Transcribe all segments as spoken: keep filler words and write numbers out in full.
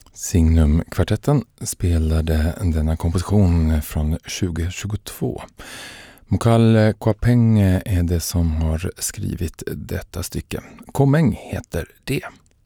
Signum-kvartetten spelade denna komposition från tjugo tjugotvå. Mokal Kwapeng är det som har skrivit detta stycke. Komeng heter det.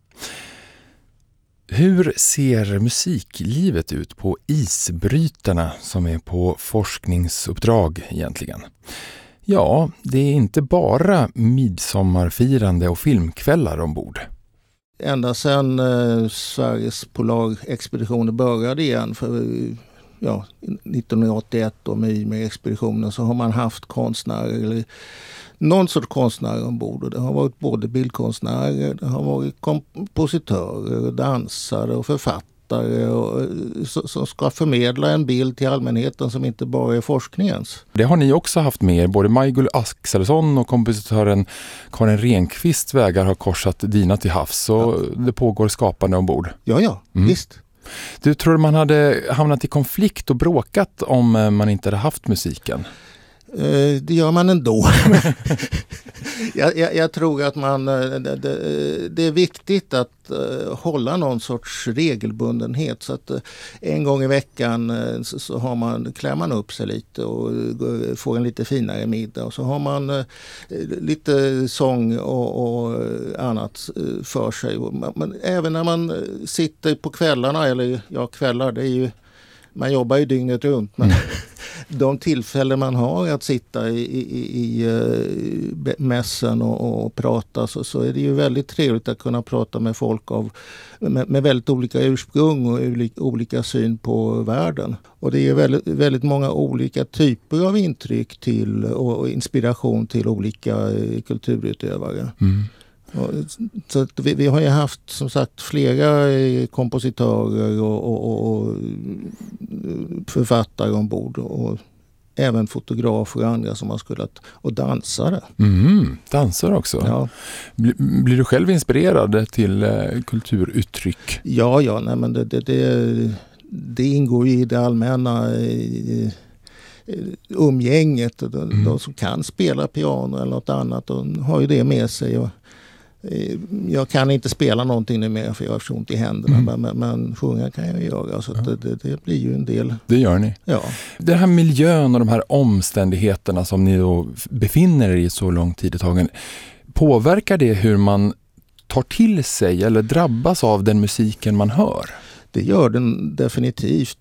Hur ser musiklivet ut på isbrytarna som är på forskningsuppdrag egentligen? Ja, det är inte bara midsommarfirande och filmkvällar ombord. Ända sedan eh, Sveriges polarexpeditioner började igen för ja, nittonhundraåttioett och med Ymer-expeditionen så har man haft konstnärer eller någon sorts konstnärer ombord. Och det har varit både bildkonstnärer, det har varit kompositörer, dansare och författare och, som ska förmedla en bild till allmänheten som inte bara är forskningens. Det har ni också haft med er. Både Majgull Axelsson och kompositören Karin Renqvists vägar har korsat dina till havs. Så ja. Det pågår skapande ombord. Ja, ja, mm. visst. Du tror man hade hamnat i konflikt och bråkat om man inte hade haft musiken? Eh, det gör man ändå. jag, jag, jag tror att man det, det, det är viktigt att uh, hålla någon sorts regelbundenhet så att uh, en gång i veckan uh, så, så har man, klär man upp sig lite och uh, får en lite finare middag och så har man uh, lite sång och, och annat uh, för sig. Men även när man sitter på kvällarna, eller ja kvällar, det är ju man jobbar ju dygnet runt, men mm. de tillfällen man har att sitta i, i, i uh, mässen och, och prata så, så är det ju väldigt trevligt att kunna prata med folk av, med, med väldigt olika ursprung och olika, olika syn på världen. Och det är väldigt, väldigt många olika typer av intryck till och inspiration till olika uh, kulturutövare. Mm. Så att vi, vi har ju haft som sagt flera kompositörer och, och, och författare ombord och även fotografer och andra som har spelat och dansare. Mm, dansar också? Ja. Blir, blir du själv inspirerad till eh, kulturuttryck? Ja, ja nej, men det, det, det, det ingår i det allmänna i, umgänget. De, mm. de som kan spela piano eller något annat de har ju det med sig och jag kan inte spela någonting nu mer för jag har så ont i händerna, mm. men, men sjunga kan jag göra så ja. det, det, det blir ju en del. Det gör ni. Ja. Den här miljön och de här omständigheterna som ni då befinner er i så lång tid i tagen, påverkar det hur man tar till sig eller drabbas av den musiken man hör? Det gör den definitivt.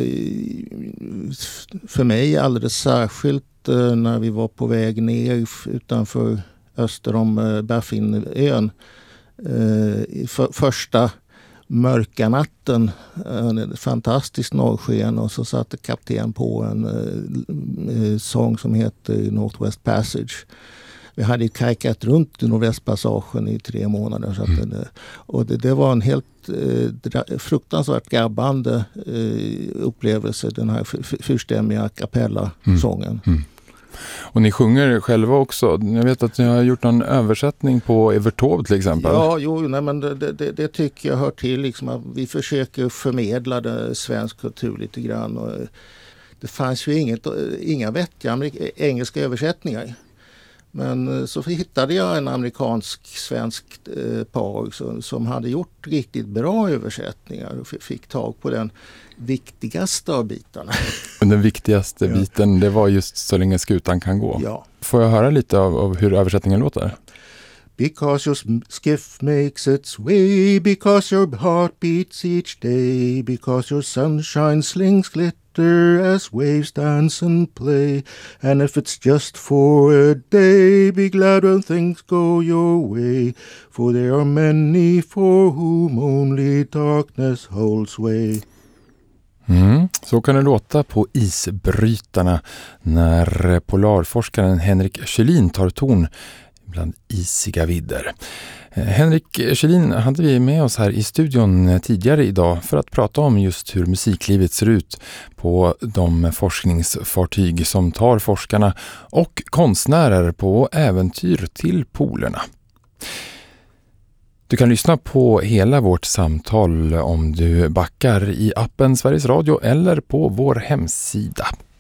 För mig alldeles särskilt när vi var på väg ner utanför öster om Baffinön. Eh, för, första mörka natten, en fantastisk norrsken och så satte kapten på en eh, sång som heter Northwest Passage. Vi hade kajkat runt i Nordvästpassagen i tre månader. Så att mm. det, och det, det var en helt eh, fruktansvärt grabbande eh, upplevelse, den här fyrstämmiga a cappella-sången. Mm. Mm. Och ni sjunger själva också. Jag vet att ni har gjort någon översättning på Evert Taube till exempel. Ja, jo, nej, men det, det, det tycker jag hör till. Liksom, att vi försöker förmedla det, svensk kultur lite grann. Och det fanns ju inget, inga vettiga engelska översättningar. Men så hittade jag en amerikansk-svensk eh, par som, som hade gjort riktigt bra översättningar och f- fick tag på den viktigaste av bitarna. Den viktigaste ja. biten, det var just Så länge skutan kan gå. Ja. Får jag höra lite av, av hur översättningen låter? Because your skiff makes its way, because your heart beats each day, because your sunshine slings glitter as waves dance and play, and if it's just for a day, be glad when things go your way, for there are many for whom only darkness holds sway. Mm, så kan det låta på isbrytarna när polarforskaren Henrik Kjellin tar ton bland isiga vidder. Henrik Kjellin hade vi med oss här i studion tidigare idag för att prata om just hur musiklivet ser ut på de forskningsfartyg som tar forskarna och konstnärer på äventyr till polerna. Du kan lyssna på hela vårt samtal om du backar i appen Sveriges Radio eller på vår hemsida.